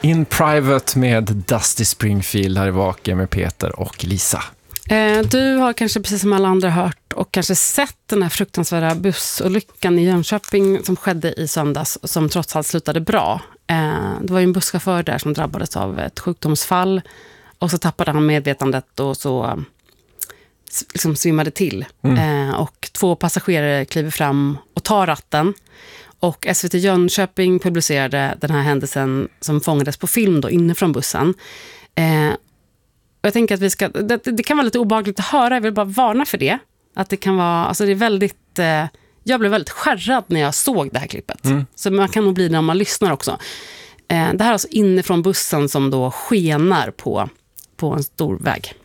In Private med Dusty Springfield här i Vaken med Peter och Lisa. Du har kanske precis som alla andra hört och kanske sett den här fruktansvärda bussolyckan i Jönköping som skedde i söndags, som trots allt slutade bra. Det var ju en busschaufför där som drabbades av ett sjukdomsfall och så tappade han medvetandet och så liksom svimmade till. Och 2 passagerare kliver fram och tar ratten. Och SVT Jönköping publicerade den här händelsen som fångades på film då inifrån bussen. Och jag tänker att det kan vara lite obehagligt att höra. Jag vill bara varna för det. Att det kan vara, alltså det är väldigt, jag blev väldigt skärrad när jag såg det här klippet. Så man kan nog bli när man lyssnar också. Det här är alltså inifrån bussen som då skenar på en stor väg.